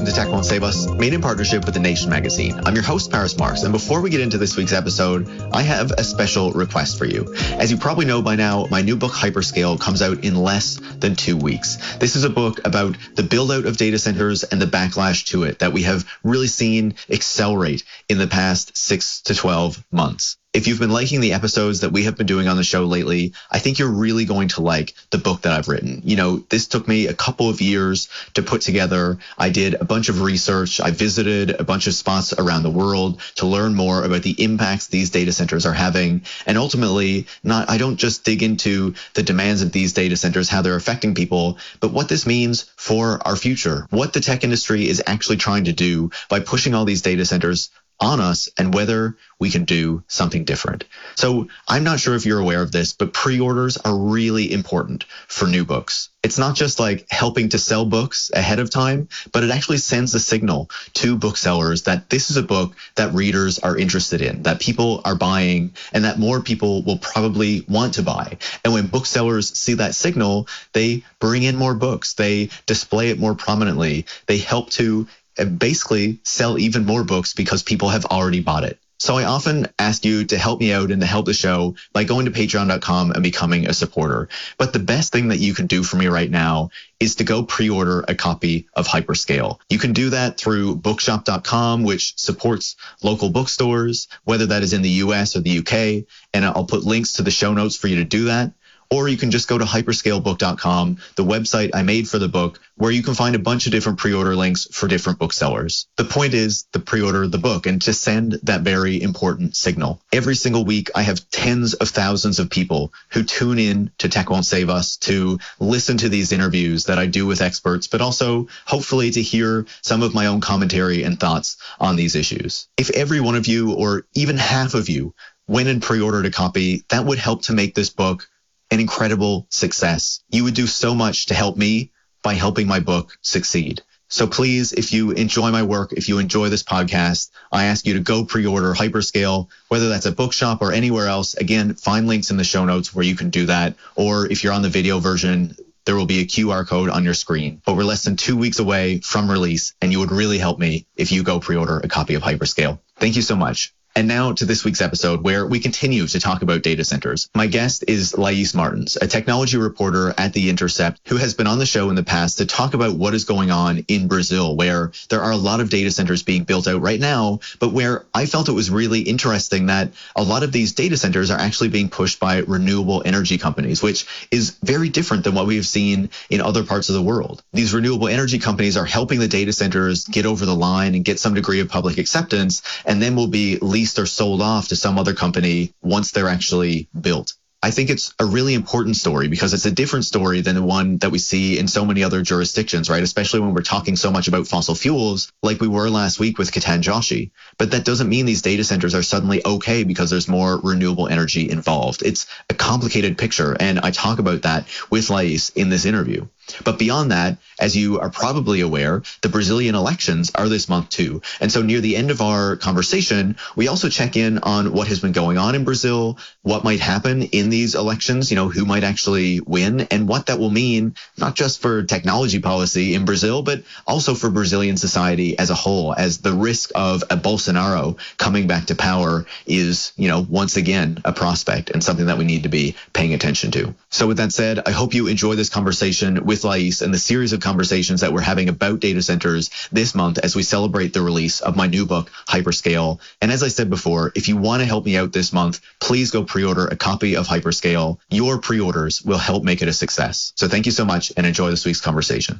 welcome to Tech Won't Save Us, made in partnership with The Nation magazine. I'm your host, Paris Marks, and before we get into this week's episode, I have a special request for you. As you probably know by now, my new book, Hyperscale, comes out in less than 2 weeks. This is a book about the build-out of data centers and the backlash to it that we have really seen accelerate in the past 6 to 12 months. If you've been liking the episodes that we have been doing on the show lately, I think you're really going to like the book that I've written. You know, this took me a couple of years to put together. I did a bunch of research. I visited a bunch of spots around the world to learn more about the impacts these data centers are having. And ultimately, I don't just dig into the demands of these data centers, how they're affecting people, but what this means for our future, what the tech industry is actually trying to do by pushing all these data centers on us and whether we can do something different. So I'm not sure if you're aware of this, but pre-orders are really important for new books. It's not just like helping to sell books ahead of time, but it actually sends a signal to booksellers that this is a book that readers are interested in, that people are buying, and that more people will probably want to buy. And when booksellers see that signal, they bring in more books, they display it more prominently, they help to basically sell even more books because people have already bought it. So I often ask you to help me out and to help the show by going to patreon.com and becoming a supporter. But the best thing that you can do for me right now is to go pre-order a copy of Hyperscale. You can do that through bookshop.com, which supports local bookstores, whether that is in the US or the UK. And I'll put links to the show notes for you to do that. Or you can just go to hyperscalebook.com, the website I made for the book, where you can find a bunch of different pre-order links for different booksellers. The point is to pre-order the book and to send that very important signal. Every single week, I have tens of thousands of people who tune in to Tech Won't Save Us to listen to these interviews that I do with experts, but also hopefully to hear some of my own commentary and thoughts on these issues. If every one of you, or even half of you, went and pre-ordered a copy, that would help to make this book an incredible success. You would do so much to help me by helping my book succeed. So please, if you enjoy my work, if you enjoy this podcast, I ask you to go pre-order Hyperscale, whether that's at Bookshop or anywhere else. Again, find links in the show notes where you can do that. Or if you're on the video version, there will be a QR code on your screen. But we're less than 2 weeks away from release, and you would really help me if you go pre-order a copy of Hyperscale. Thank you so much. And now to this week's episode, where we continue to talk about data centers. My guest is Lais Martins, a technology reporter at The Intercept, who has been on the show in the past to talk about what is going on in Brazil, where there are a lot of data centers being built out right now, but where I felt it was really interesting that a lot of these data centers are actually being pushed by renewable energy companies, which is very different than what we've seen in other parts of the world. These renewable energy companies are helping the data centers get over the line and get some degree of public acceptance, and then will be leased or sold off to some other company once they're actually built. I think it's a really important story because it's a different story than the one that we see in so many other jurisdictions, right? Especially when we're talking so much about fossil fuels like we were last week with Ketanji. But that doesn't mean these data centers are suddenly okay because there's more renewable energy involved. It's a complicated picture, and I talk about that with Lais in this interview. But beyond that, as you are probably aware, the Brazilian elections are this month too. And so near the end of our conversation, we also check in on what has been going on in Brazil, what might happen in these elections, who might actually win, and what that will mean, not just for technology policy in Brazil, but also for Brazilian society as a whole, as the risk of a Bolsonaro coming back to power is, once again, a prospect and something that we need to be paying attention to. So with that said, I hope you enjoy this conversation with Lais and the series of conversations that we're having about data centers this month as we celebrate the release of my new book, Hyperscale. And as I said before, if you want to help me out this month, please go pre-order a copy of Hyperscale. Your pre-orders will help make it a success. So thank you so much and enjoy this week's conversation.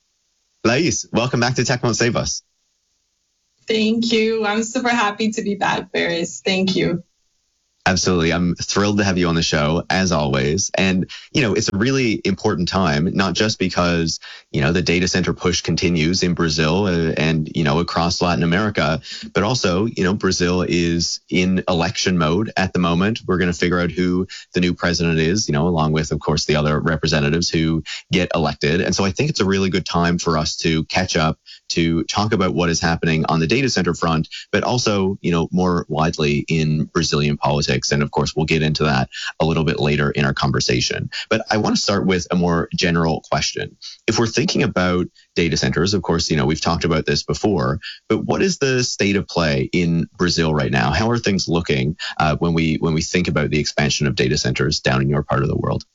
Lais, welcome back to Tech Won't Save Us. Thank you. I'm super happy to be back, Paris. Thank you. Absolutely. I'm thrilled to have you on the show, as always. And, it's a really important time, not just because, the data center push continues in Brazil and, across Latin America, but also, Brazil is in election mode at the moment. We're going to figure out who the new president is, along with, of course, the other representatives who get elected. And so I think it's a really good time for us to catch up, to talk about what is happening on the data center front, but also, more widely in Brazilian politics. politics. And of course, we'll get into that a little bit later in our conversation. But I want to start with a more general question. If we're thinking about data centers, of course, we've talked about this before, but what is the state of play in Brazil right now? How are things looking when we think about the expansion of data centers down in your part of the world?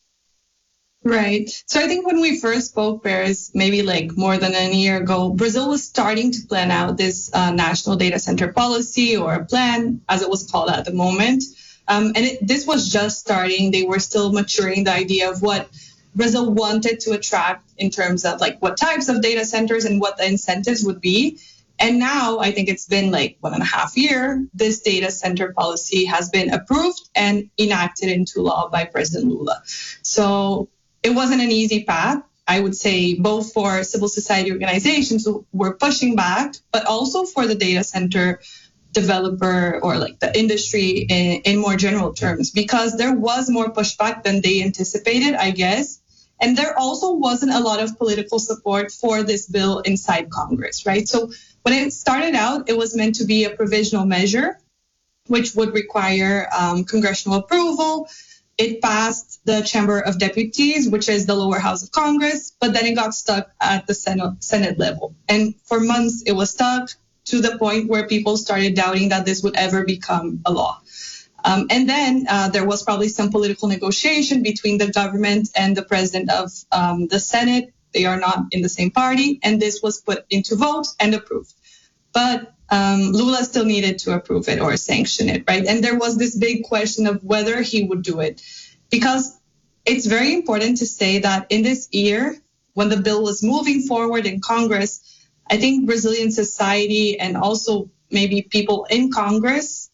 Right. So I think when we first spoke, Paris, maybe like more than a year ago, Brazil was starting to plan out this national data center policy, or plan, as it was called at the moment. This was just starting. They were still maturing the idea of what Brazil wanted to attract in terms of like what types of data centers and what the incentives would be. And now I think it's been like 1.5 years, this data center policy has been approved and enacted into law by President Lula. So it wasn't an easy path, I would say, both for civil society organizations who were pushing back, but also for the data center developer or like the industry in more general terms, because there was more pushback than they anticipated, I guess. And there also wasn't a lot of political support for this bill inside Congress, right? So when it started out, it was meant to be a provisional measure, which would require congressional approval. It passed the Chamber of Deputies, which is the lower house of Congress, but then it got stuck at the Senate level. And for months, it was stuck to the point where people started doubting that this would ever become a law. And then there was probably some political negotiation between the government and the president of the Senate. They are not in the same party, and this was put into vote and approved. But Lula still needed to approve it or sanction it, right? And there was this big question of whether he would do it, because it's very important to say that in this year, when the bill was moving forward in Congress, I think Brazilian society and also maybe people in Congress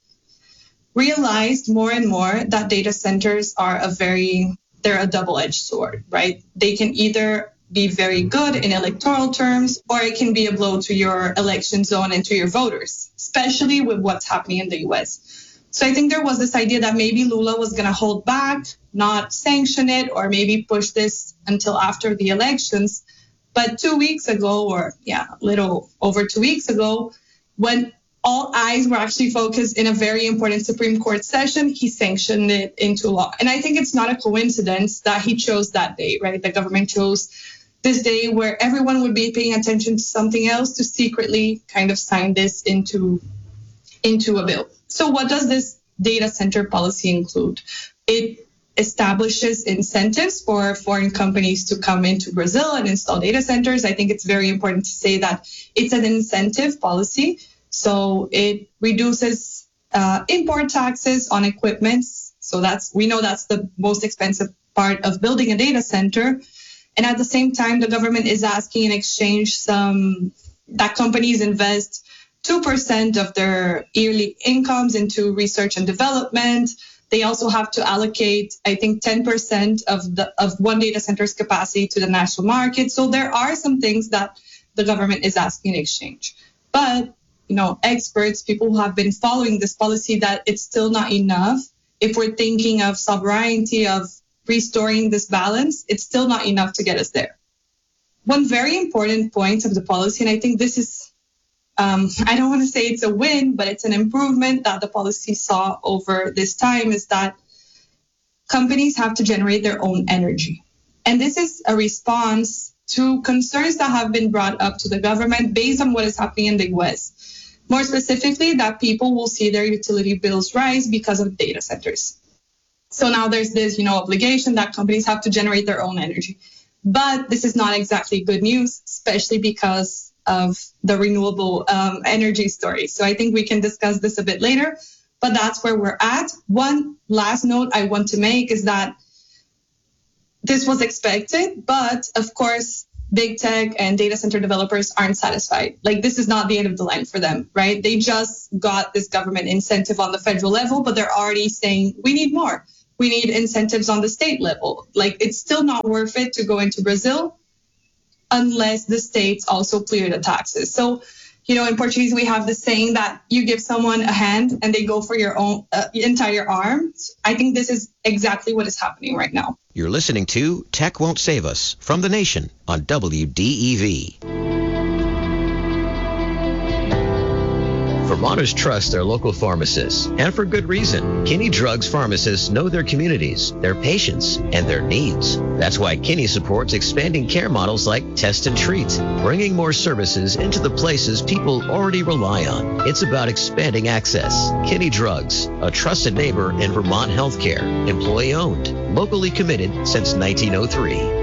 realized more and more that data centers are they're a double-edged sword, right? They can either be very good in electoral terms, or it can be a blow to your election zone and to your voters, especially with what's happening in the US. So I think there was this idea that maybe Lula was going to hold back, not sanction it, or maybe push this until after the elections. But 2 weeks ago, a little over 2 weeks ago, when all eyes were actually focused in a very important Supreme Court session, he sanctioned it into law. And I think it's not a coincidence that he chose that day, right? The government chose this day where everyone would be paying attention to something else to secretly kind of sign this into a bill. So what does this data center policy include? It establishes incentives for foreign companies to come into Brazil and install data centers. I think it's very important to say that it's an incentive policy. So it reduces import taxes on equipment. So we know that's the most expensive part of building a data center. And at the same time, the government is asking in exchange that companies invest 2% of their yearly incomes into research and development. They also have to allocate, I think, 10% of one data center's capacity to the national market. So there are some things that the government is asking in exchange. But experts, people who have been following this policy, that it's still not enough. If we're thinking of sovereignty, of restoring this balance, it's still not enough to get us there. One very important point of the policy, and I think this is, I don't want to say it's a win, but it's an improvement that the policy saw over this time, is that companies have to generate their own energy. And this is a response to concerns that have been brought up to the government based on what is happening in the US. More specifically, that people will see their utility bills rise because of data centers. So now there's this, obligation that companies have to generate their own energy. But this is not exactly good news, especially because of the renewable energy story. So I think we can discuss this a bit later, but that's where we're at. One last note I want to make is that this was expected, but of course, big tech and data center developers aren't satisfied. Like, this is not the end of the line for them, right? They just got this government incentive on the federal level, but they're already saying, we need more. We need incentives on the state level. Like, it's still not worth it to go into Brazil unless the states also clear the taxes. So, in Portuguese, we have the saying that you give someone a hand and they go for your own entire arm. I think this is exactly what is happening right now. You're listening to Tech Won't Save Us from The Nation on WDEV. Vermonters trust their local pharmacists, and for good reason. Kinney Drugs pharmacists know their communities, their patients, and their needs. That's why Kinney supports expanding care models like Test and Treat, bringing more services into the places people already rely on. It's about expanding access. Kinney Drugs, a trusted neighbor in Vermont healthcare, employee-owned, locally committed since 1903.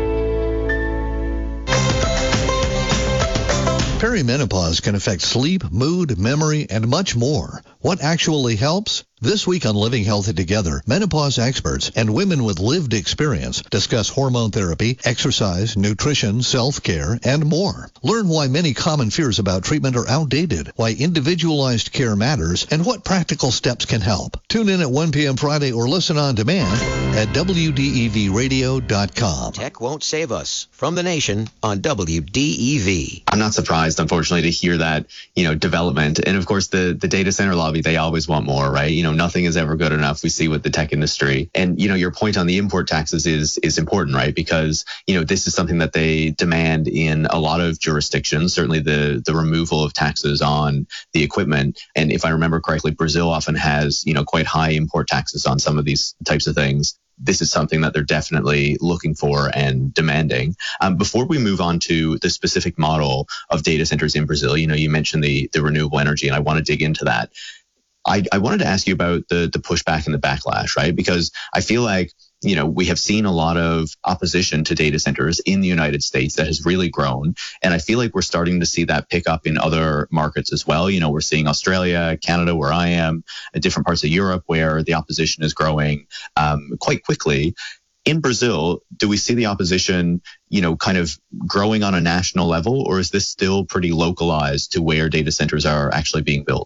Perimenopause can affect sleep, mood, memory, and much more. What actually helps? This week on Living Healthy Together, menopause experts and women with lived experience discuss hormone therapy, exercise, nutrition, self-care, and more. Learn why many common fears about treatment are outdated, why individualized care matters, and what practical steps can help. Tune in at 1 p.m. Friday or listen on demand at WDEVradio.com. Tech won't save us. From the Nation on WDEV. I'm not surprised, unfortunately, to hear that, development. And of course, the data center lobby, they always want more, right? Nothing is ever good enough. We see with the tech industry. And, your point on the import taxes is important, right? Because, this is something that they demand in a lot of jurisdictions, certainly the removal of taxes on the equipment. And if I remember correctly, Brazil often has, quite high import taxes on some of these types of things. This is something that they're definitely looking for and demanding. Before we move on to the specific model of data centers in Brazil, you mentioned the renewable energy, and I want to dig into that. I wanted to ask you about the pushback and the backlash, right? Because I feel like, we have seen a lot of opposition to data centers in the United States that has really grown. And I feel like we're starting to see that pick up in other markets as well. We're seeing Australia, Canada, where I am, different parts of Europe where the opposition is growing quite quickly. In Brazil, do we see the opposition, kind of growing on a national level, or is this still pretty localized to where data centers are actually being built?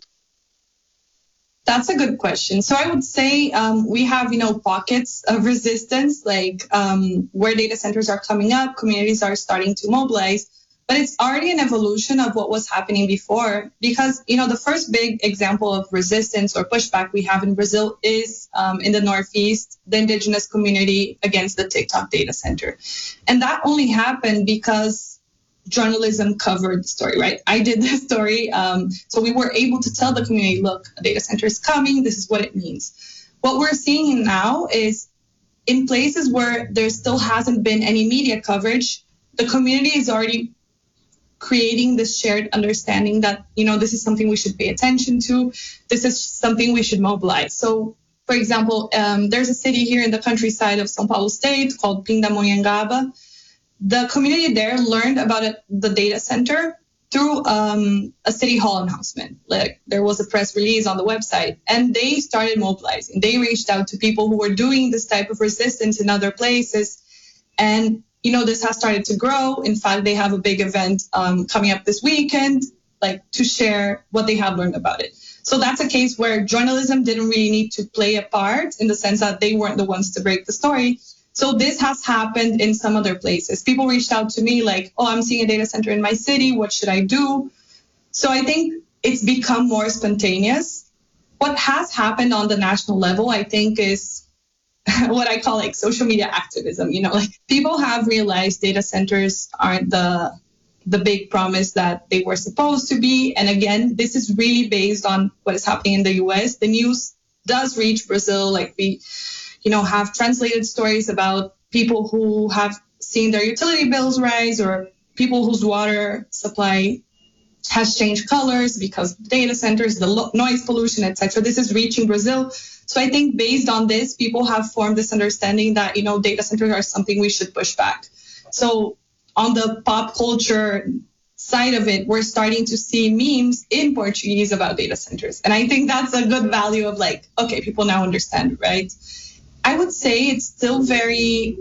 That's a good question. So I would say we have, pockets of resistance, like where data centers are coming up, communities are starting to mobilize, but it's already an evolution of what was happening before. Because, the first big example of resistance or pushback we have in Brazil is in the Northeast, the indigenous community against the TikTok data center. And that only happened because journalism covered the story, right? I did this story. So we were able to tell the community, look, a data center is coming. This is what it means. What we're seeing now is in places where there still hasn't been any media coverage, the community is already creating this shared understanding that, this is something we should pay attention to. This is something we should mobilize. So, for example, there's a city here in the countryside of São Paulo State called Pindamonhangaba. The community there learned about the data center through a city hall announcement. Like there was a press release on the website, and they started mobilizing. They reached out to people who were doing this type of resistance in other places, and this has started to grow. In fact, they have a big event coming up this weekend, like to share what they have learned about it. So that's a case where journalism didn't really need to play a part in the sense that they weren't the ones to break the story. So this has happened in some other places. People reached out to me like, I'm seeing a data center in my city. What should I do? So I think it's become more spontaneous. What has happened on the national level, I think, is what I call like social media activism. Like people have realized data centers aren't the big promise that they were supposed to be. And again, this is really based on what is happening in the US. The news does reach Brazil. Like we have translated stories about people who have seen their utility bills rise or people whose water supply has changed colors because of data centers, the noise pollution, etc. This is reaching Brazil. So I think based on this, people have formed this understanding that, data centers are something we should push back. So on the pop culture side of it, we're starting to see memes in Portuguese about data centers. And I think that's a good value of like, okay, people now understand, right? I would say it's still very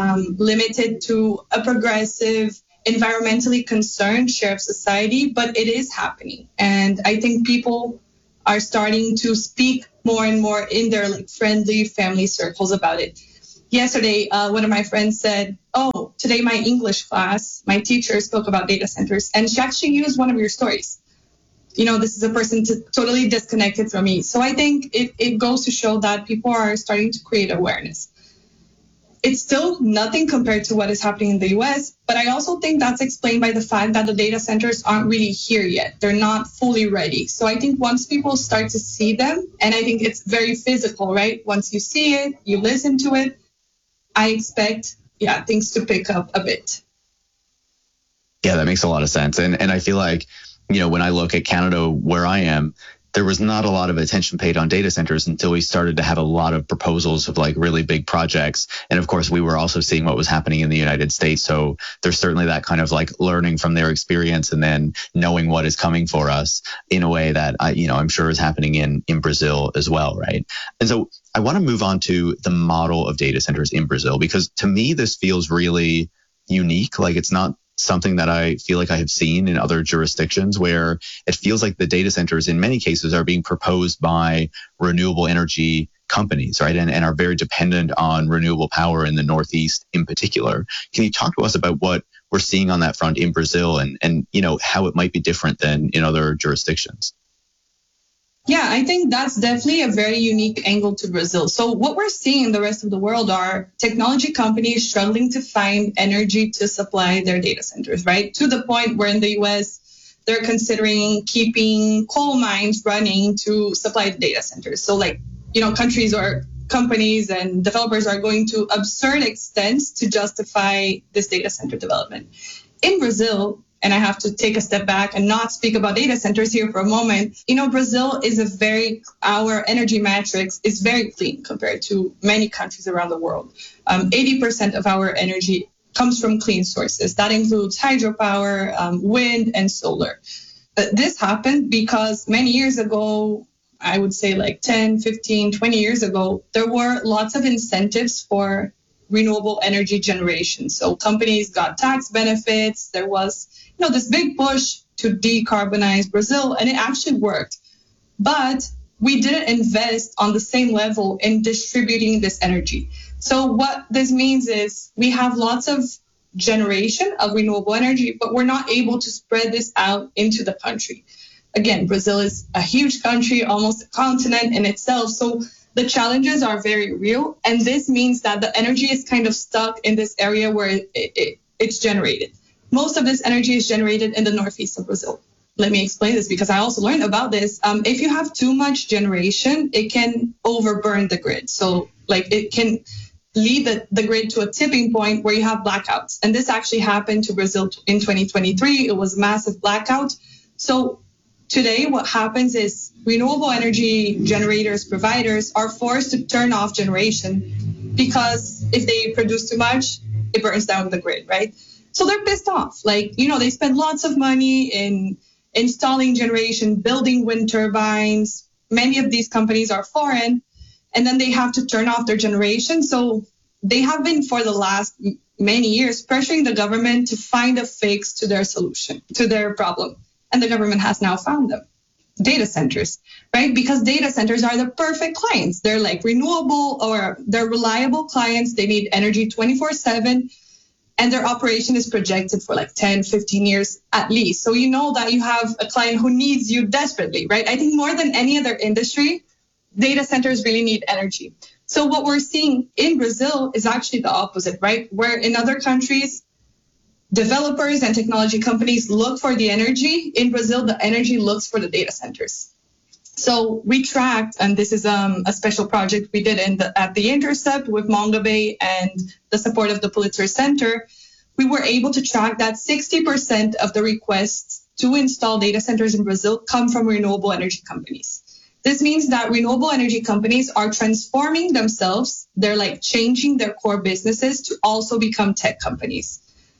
limited to a progressive, environmentally concerned share of society, but it is happening. And I think people are starting to speak more and more in their like friendly family circles about it. Yesterday, one of my friends said, today my English class, my teacher spoke about data centers, and she actually used one of your stories. This is a person totally disconnected from me. So I think it goes to show that people are starting to create awareness. It's still nothing compared to what is happening in the US, but I also think that's explained by the fact that the data centers aren't really here yet. They're not fully ready. So I think once people start to see them, and I think it's very physical, right? Once you see it, you listen to it, I expect, things to pick up a bit. Yeah, that makes a lot of sense. And I feel like, when I look at Canada, where I am, there was not a lot of attention paid on data centers until we started to have a lot of proposals of like really big projects. And of course, we were also seeing what was happening in the United States. So there's certainly that kind of like learning from their experience and then knowing what is coming for us in a way that I'm sure is happening in Brazil as well, right? And so I want to move on to the model of data centers in Brazil, because to me, this feels really unique. Like it's not something that I feel like I have seen in other jurisdictions, where it feels like the data centers in many cases are being proposed by renewable energy companies, right? And are very dependent on renewable power in the Northeast in particular. Can you talk to us about what we're seeing on that front in Brazil and how it might be different than in other jurisdictions? Yeah, I think that's definitely a very unique angle to Brazil. So what we're seeing in the rest of the world are technology companies struggling to find energy to supply their data centers, right? To the point where in the US, they're considering keeping coal mines running to supply the data centers. So countries or companies and developers are going to absurd extents to justify this data center development. In Brazil, and I have to take a step back and not speak about data centers here for a moment. Brazil is our energy matrix is very clean compared to many countries around the world. 80% of our energy comes from clean sources. That includes hydropower, wind, and solar. This happened because many years ago, I would say like 10, 15, 20 years ago, there were lots of incentives for renewable energy generation. So companies got tax benefits. There was, this big push to decarbonize Brazil, and it actually worked. But we didn't invest on the same level in distributing this energy. So what this means is we have lots of generation of renewable energy, but we're not able to spread this out into the country. Again, Brazil is a huge country, almost a continent in itself. So the challenges are very real. And this means that the energy is kind of stuck in this area where it's generated. Most of this energy is generated in the northeast of Brazil. Let me explain this because I also learned about this. If you have too much generation, it can overburn the grid. So it can lead the grid to a tipping point where you have blackouts. And this actually happened to Brazil in 2023. It was a massive blackout. So today, what happens is renewable energy generators, providers are forced to turn off generation because if they produce too much, it burns down the grid, right? So they're pissed off. They spend lots of money in installing generation, building wind turbines. Many of these companies are foreign, and then they have to turn off their generation. So they have been, for the last many years, pressuring the government to find a fix to their solution, to their problem. And the government has now found them. Data centers, right? Because data centers are the perfect clients. They're renewable, or they're reliable clients. They need energy 24/7. And their operation is projected for 10, 15 years at least. So you know that you have a client who needs you desperately, right? I think more than any other industry, data centers really need energy. So what we're seeing in Brazil is actually the opposite, right? Where in other countries, developers and technology companies look for the energy. In Brazil, the energy looks for the data centers. So we tracked, and this is a special project we did at the Intercept with Mongabay and the support of the Pulitzer Center. We were able to track that 60% of the requests to install data centers in Brazil come from renewable energy companies. This means that renewable energy companies are transforming themselves. They're changing their core businesses to also become tech companies.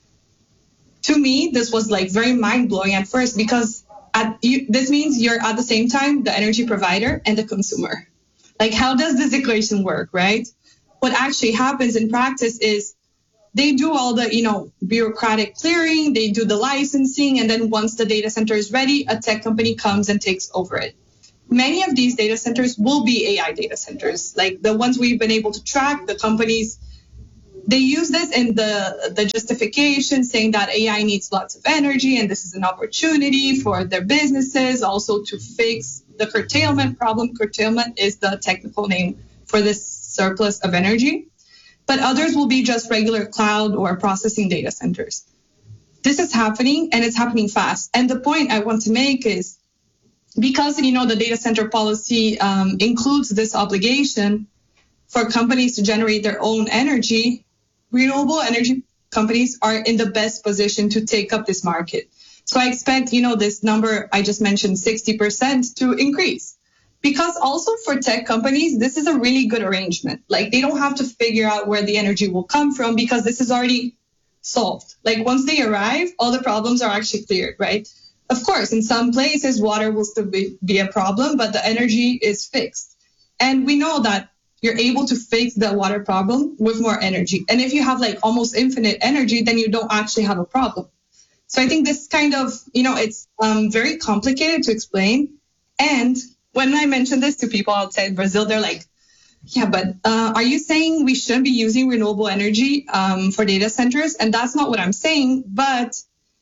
To me, this was very mind-blowing at first because this means you're at the same time the energy provider and the consumer. How does this equation work, right? What actually happens in practice is they do all the, bureaucratic clearing, they do the licensing, and then once the data center is ready, a tech company comes and takes over it. Many of these data centers will be AI data centers, the ones we've been able to track. The companies, they use this in the justification, saying that AI needs lots of energy and this is an opportunity for their businesses, also to fix the curtailment problem. Curtailment is the technical name for this surplus of energy. but others will be just regular cloud or processing data centers. This is happening, and it's happening fast. And the point I want to make is, because, the data center policy includes this obligation for companies to generate their own energy, renewable energy companies are in the best position to take up this market. So I expect, this number I just mentioned, 60%, to increase. Because also for tech companies, this is a really good arrangement. Like, they don't have to figure out where the energy will come from, because this is already solved. Like, once they arrive, all the problems are actually cleared, right? Of course, in some places, water will still be a problem, but the energy is fixed. And we know that you're able to fix the water problem with more energy. And if you have like almost infinite energy, then you don't actually have a problem. So I think this kind of, it's very complicated to explain. And when I mention this to people outside Brazil, they're like, yeah, but are you saying we shouldn't be using renewable energy for data centers? And that's not what I'm saying, but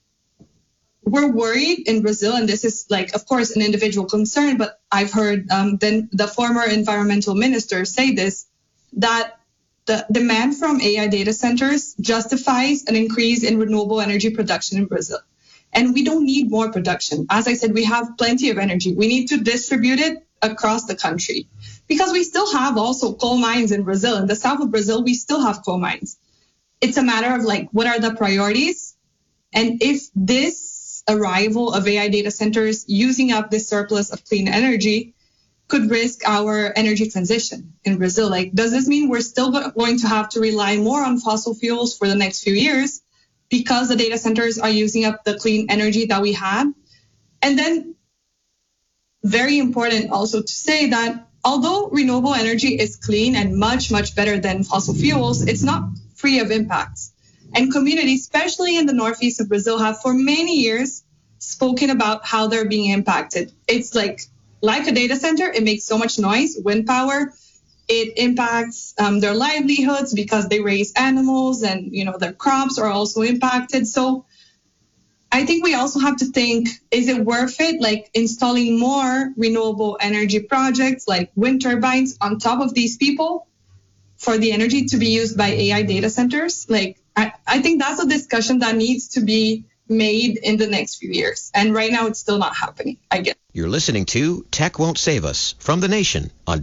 we're worried in Brazil, and this is like, of course, an individual concern, but I've heard then the former environmental minister say this, that the demand from AI data centers justifies an increase in renewable energy production in Brazil. And we don't need more production. As I said, we have plenty of energy. We need to distribute it across the country, because we still have also coal mines in Brazil. In the south of Brazil, we still have coal mines. It's a matter of like, what are the priorities? And if this arrival of AI data centers using up this surplus of clean energy could risk our energy transition in Brazil. Like, does this mean we're still going to have to rely more on fossil fuels for the next few years because the data centers are using up the clean energy that we had? And then, very important also to say that although renewable energy is clean and much, much better than fossil fuels, it's not free of impacts. And communities, especially in the northeast of Brazil, have for many years spoken about how they're being impacted. It's like a data center. It makes so much noise, wind power. It impacts their livelihoods because they raise animals, and their crops are also impacted. So I think we also have to think, is it worth it, like installing more renewable energy projects like wind turbines on top of these people for the energy to be used by AI data centers? Like, I think that's a discussion that needs to be made in the next few years. And right now, it's still not happening, I guess. You're listening to Tech Won't Save Us from The Nation on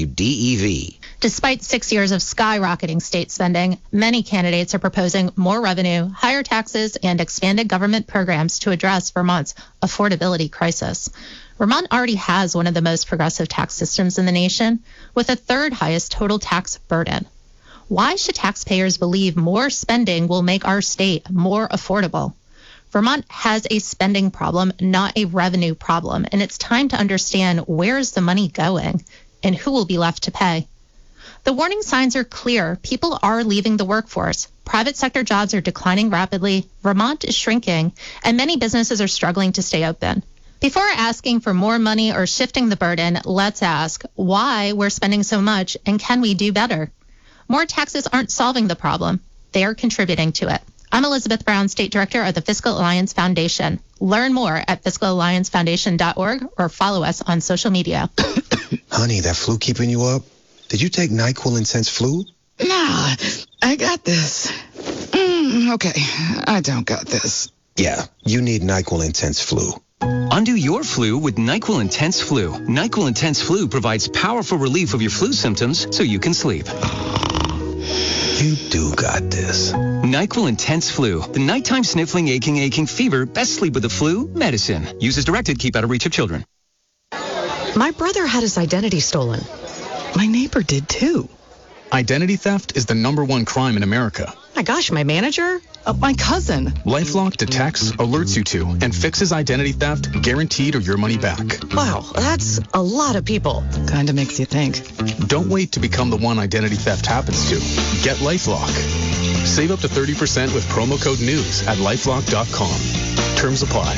WDEV. Despite 6 years of skyrocketing state spending, many candidates are proposing more revenue, higher taxes, and expanded government programs to address Vermont's affordability crisis. Vermont already has one of the most progressive tax systems in the nation, with the third highest total tax burden. Why should taxpayers believe more spending will make our state more affordable? Vermont has a spending problem, not a revenue problem, and it's time to understand where is the money going and who will be left to pay. The warning signs are clear. People are leaving the workforce. Private sector jobs are declining rapidly. Vermont is shrinking, and many businesses are struggling to stay open. Before asking for more money or shifting the burden, let's ask why we're spending so much, and can we do better? More taxes aren't solving the problem. They are contributing to it. I'm Elizabeth Brown, State Director of the Fiscal Alliance Foundation. Learn more at fiscalalliancefoundation.org or follow us on social media. Honey, that flu keeping you up? Did you take NyQuil Intense Flu? Nah, I got this. Okay, I don't got this. Yeah, you need NyQuil Intense Flu. Undo your flu with NyQuil Intense Flu. NyQuil Intense Flu provides powerful relief of your flu symptoms so you can sleep. You do got this. NyQuil Intense Flu. The nighttime sniffling, aching fever. Best sleep with the flu medicine. Use as directed. Keep out of reach of children. My brother had his identity stolen. My neighbor did too. Identity theft is the #1 crime in America. My gosh, my manager? My cousin. LifeLock detects, alerts you to, and fixes identity theft, guaranteed or your money back. Wow, that's a lot of people. Kinda makes you think. Don't wait to become the one identity theft happens to. Get LifeLock. Save up to 30% with promo code NEWS at lifelock.com. Terms apply.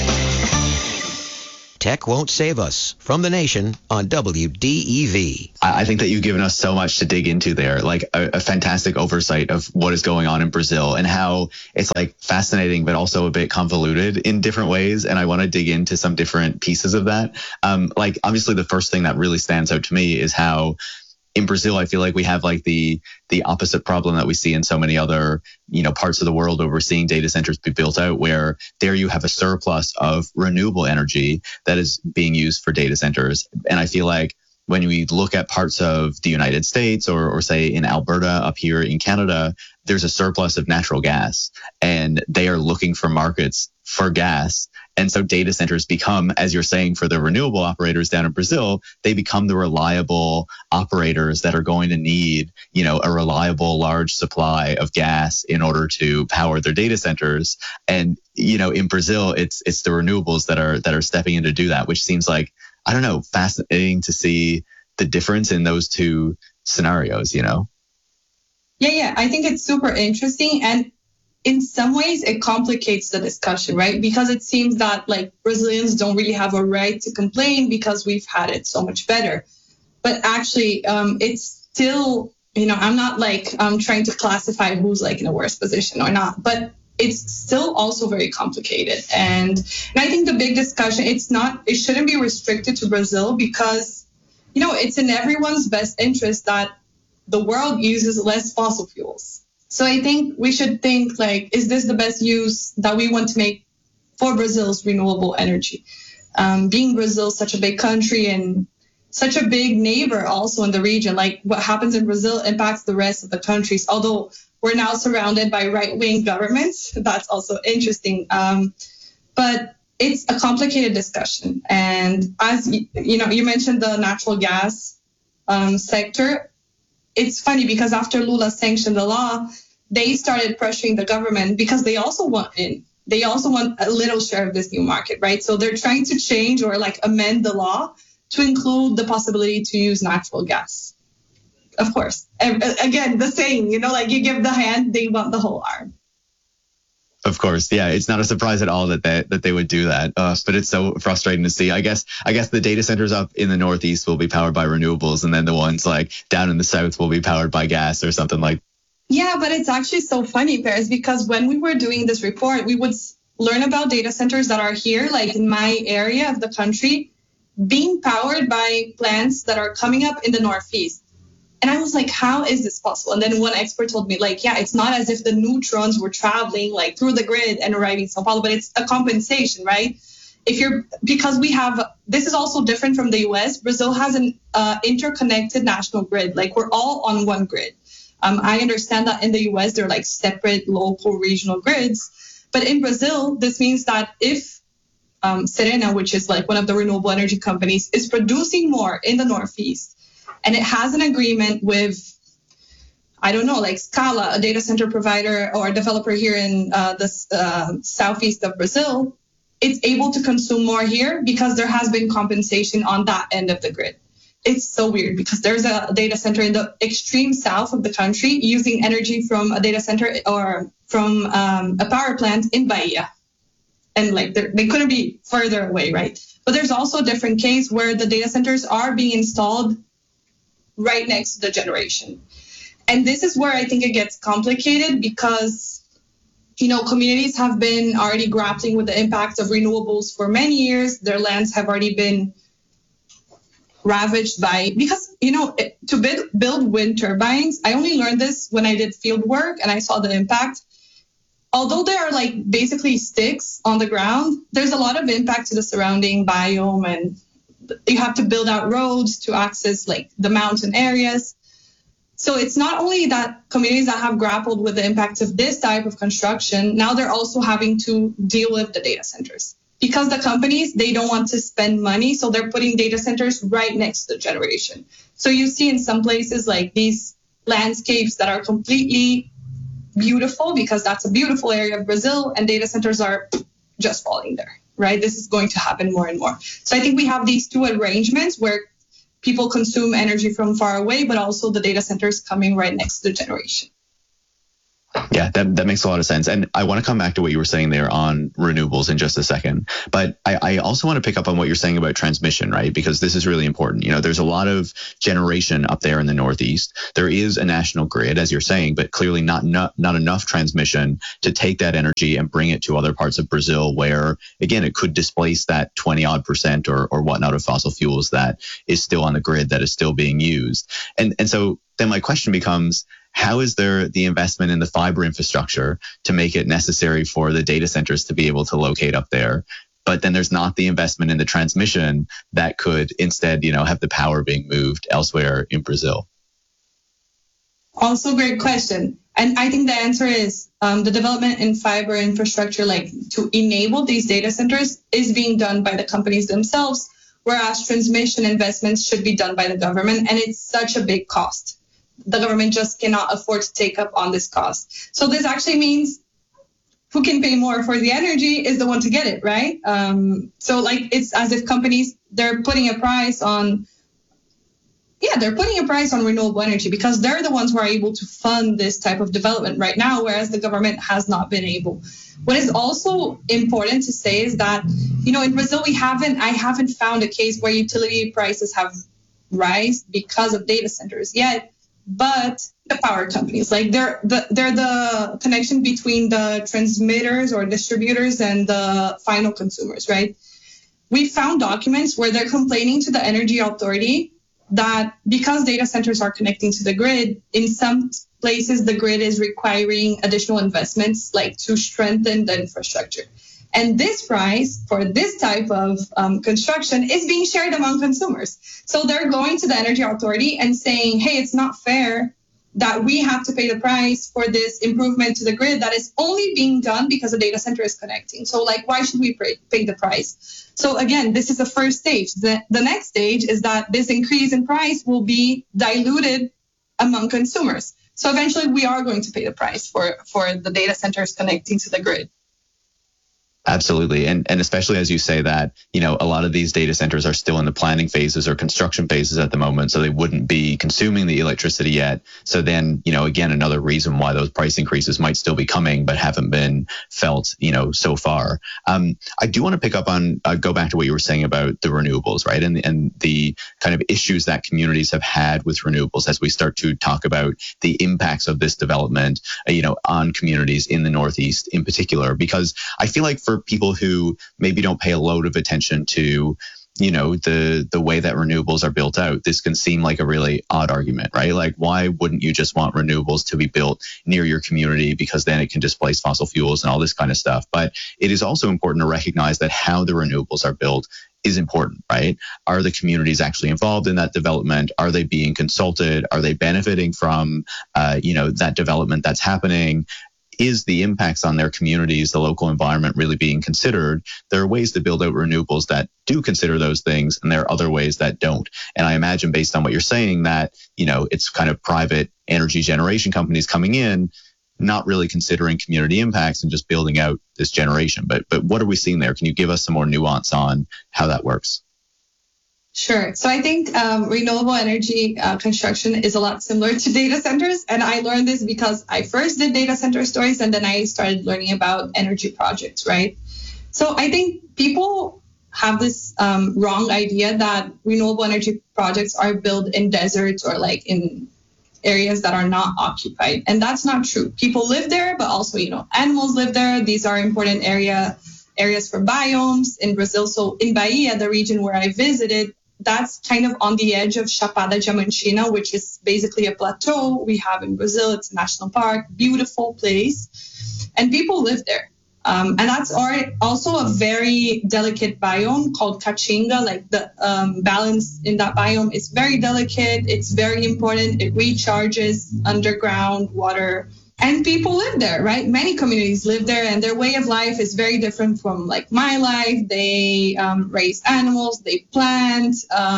Tech Won't Save Us from The Nation on WDEV. I think that you've given us so much to dig into there, like a fantastic oversight of what is going on in Brazil and how it's like fascinating, but also a bit convoluted in different ways. And I want to dig into some different pieces of that. Like obviously the first thing that really stands out to me is how in Brazil, I feel like we have like the opposite problem that we see in so many other, parts of the world where we're seeing data centers be built out, where there you have a surplus of renewable energy that is being used for data centers. And I feel like when we look at parts of the United States or say in Alberta up here in Canada, there's a surplus of natural gas and they are looking for markets for gas. And so data centers become, as you're saying, for the renewable operators down in Brazil, they become the reliable operators that are going to need, a reliable large supply of gas in order to power their data centers. And, in Brazil, it's the renewables that are stepping in to do that, which seems like, I don't know, fascinating to see the difference in those two scenarios, Yeah, I think it's super interesting. And in some ways, it complicates the discussion, right? Because it seems that like Brazilians don't really have a right to complain because we've had it so much better. But actually, it's still, I'm not like trying to classify who's like in a worse position or not, but it's still also very complicated. And I think the big discussion, it shouldn't be restricted to Brazil because, it's in everyone's best interest that the world uses less fossil fuels. So I think we should think like, is this the best use that we want to make for Brazil's renewable energy? Being Brazil such a big country and such a big neighbor also in the region, like what happens in Brazil impacts the rest of the countries. Although we're now surrounded by right-wing governments, that's also interesting. But it's a complicated discussion. And as you mentioned the natural gas sector. It's funny because after Lula sanctioned the law, they started pressuring the government because they also want in. They also want a little share of this new market, right? So they're trying to change or like amend the law to include the possibility to use natural gas. Of course, again, the saying, like you give the hand, they want the whole arm. Of course, yeah, it's not a surprise at all that they would do that. But it's so frustrating to see. I guess the data centers up in the Northeast will be powered by renewables, and then the ones like down in the South will be powered by gas or something like. Yeah, but it's actually so funny, Paris, because when we were doing this report, we would learn about data centers that are here, like in my area of the country, being powered by plants that are coming up in the Northeast. And I was like, how is this possible? And then one expert told me, like, yeah, it's not as if the neutrons were traveling like through the grid and arriving in Sao Paulo, but it's a compensation, right? Because this is also different from the US. Brazil has an interconnected national grid. Like we're all on one grid. I understand that in the US, they're like separate local regional grids. But in Brazil, this means that if Serena, which is like one of the renewable energy companies, is producing more in the Northeast, and it has an agreement with, I don't know, like Scala, a data center provider or a developer here in the southeast of Brazil, it's able to consume more here because there has been compensation on that end of the grid. It's so weird because there's a data center in the extreme south of the country using energy from a data center or from a power plant in Bahia. And like they couldn't be further away, right? But there's also a different case where the data centers are being installed right next to the generation. And this is where I think it gets complicated because, communities have been already grappling with the impact of renewables for many years. Their lands have already been ravaged because to build wind turbines, I only learned this when I did field work and I saw the impact. Although they are like basically sticks on the ground, there's a lot of impact to the surrounding biome, and you have to build out roads to access like the mountain areas. So it's not only that communities that have grappled with the impacts of this type of construction, now they're also having to deal with the data centers. Because the companies, they don't want to spend money, so they're putting data centers right next to the generation. So you see in some places like these landscapes that are completely beautiful because that's a beautiful area of Brazil, and data centers are just falling there, right? This is going to happen more and more. So I think we have these two arrangements where people consume energy from far away, but also the data centers coming right next to the generation. Yeah, that makes a lot of sense. And I want to come back to what you were saying there on renewables in just a second. But I also want to pick up on what you're saying about transmission, right? Because this is really important. You know, there's a lot of generation up there in the Northeast. There is a national grid, as you're saying, but clearly not enough transmission to take that energy and bring it to other parts of Brazil where, again, it could displace that 20% or whatnot of fossil fuels that is still on the grid, that is still being used. And so then my question becomes, how is there the investment in the fiber infrastructure to make it necessary for the data centers to be able to locate up there? But then there's not the investment in the transmission that could instead, have the power being moved elsewhere in Brazil. Also, great question. And I think the answer is the development in fiber infrastructure, like to enable these data centers, is being done by the companies themselves, whereas transmission investments should be done by the government. And it's such a big cost. The government just cannot afford to take up on this cost. So this actually means who can pay more for the energy is the one to get it, right? So like it's as if companies, they're putting a price on renewable energy because they're the ones who are able to fund this type of development right now, whereas the government has not been able. What is also important to say is that, in Brazil, I haven't found a case where utility prices have rise because of data centers yet. But the power companies, like they're the connection between the transmitters or distributors and the final consumers, right? We found documents where they're complaining to the energy authority that because data centers are connecting to the grid, in some places the grid is requiring additional investments, like to strengthen the infrastructure. And this price for this type of construction is being shared among consumers. So they're going to the energy authority and saying, hey, it's not fair that we have to pay the price for this improvement to the grid that is only being done because the data center is connecting. So why should we pay the price? So again, this is the first stage. The next stage is that this increase in price will be diluted among consumers. So eventually we are going to pay the price for the data centers connecting to the grid. Absolutely. And especially as you say that, a lot of these data centers are still in the planning phases or construction phases at the moment, so they wouldn't be consuming the electricity yet. So then, again, another reason why those price increases might still be coming, but haven't been felt, so far. I do want to pick up on, go back to what you were saying about the renewables, right? And the kind of issues that communities have had with renewables as we start to talk about the impacts of this development, on communities in the Northeast in particular, because I feel like for people who maybe don't pay a load of attention to, the way that renewables are built out, this can seem like a really odd argument, right? Like, why wouldn't you just want renewables to be built near your community because then it can displace fossil fuels and all this kind of stuff? But it is also important to recognize that how the renewables are built is important, right? Are the communities actually involved in that development? Are they being consulted? Are they benefiting from, that development that's happening? Is the impacts on their communities, the local environment, really being considered? There are ways to build out renewables that do consider those things, and there are other ways that don't. And I imagine, based on what you're saying, that, it's kind of private energy generation companies coming in, not really considering community impacts and just building out this generation. But what are we seeing there? Can you give us some more nuance on how that works? Sure. So I think renewable energy construction is a lot similar to data centers. And I learned this because I first did data center stories and then I started learning about energy projects, right? So I think people have this wrong idea that renewable energy projects are built in deserts or like in areas that are not occupied. And that's not true. People live there, but also, animals live there. These are important areas for biomes in Brazil. So in Bahia, the region where I visited, that's kind of on the edge of Chapada Diamantina, which is basically a plateau we have in Brazil. It's a national park, beautiful place, and people live there. And that's also a very delicate biome called Caatinga. Like the balance in that biome is very delicate. It's very important. It recharges underground water. And people live there, right? Many communities live there, and their way of life is very different from like my life. They raise animals, they plant.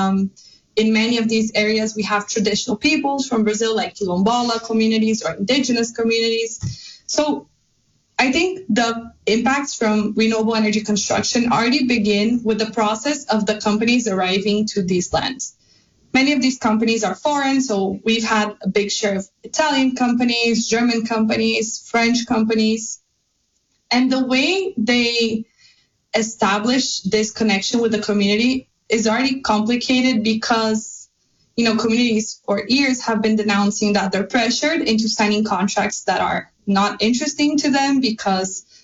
In many of these areas, we have traditional peoples from Brazil, like Quilombola communities or indigenous communities. So I think the impacts from renewable energy construction already begin with the process of the companies arriving to these lands. Many of these companies are foreign, so we've had a big share of Italian companies, German companies, French companies. And the way they establish this connection with the community is already complicated because, communities for years have been denouncing that they're pressured into signing contracts that are not interesting to them because